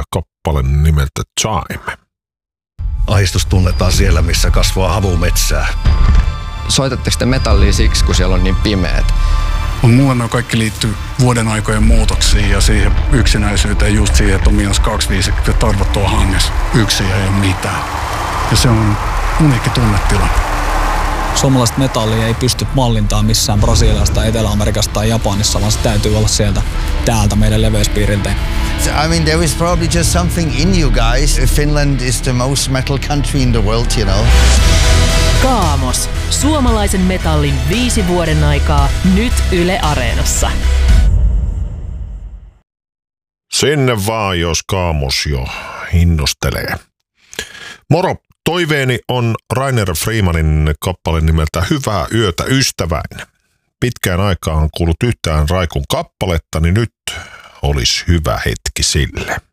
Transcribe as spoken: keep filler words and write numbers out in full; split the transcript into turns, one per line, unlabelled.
ja kappale nimeltä Time.
Ahdistus tunnetaan siellä, missä kasvaa havumetsää.
Soitatteko te metallia siksi, kun siellä on niin pimeät?
Mulle nämä kaikki liittyy vuoden aikojen muutoksiin ja siihen yksinäisyyteen, just siihen, että on miinus kaksikymmentäviisi ja tarvot tuo hangessa. Yksin ja ei ole mitään. Ja se on uniikki tunnetila.
Suomalaista metallia ei pysty mallintamaan missään Brasiliasta, Etelä-Amerikasta tai Japanissa, vaan se täytyy olla sieltä täältä meidän leveyspiiriltä.
I mean, there is probably just something in you guys. Finland is the most metal country in the world, you know.
Kaamos. Suomalaisen metallin viisi vuoden aikaa nyt Yle Areenassa.
Sinne vaan, jos Kaamos jo innostelee. Moro, toiveeni on Rainer Freemanin kappale nimeltä Hyvää yötä ystäväin. Pitkään aikaan kuullut yhtään Raikun kappaletta, niin nyt olisi hyvä hetki sille.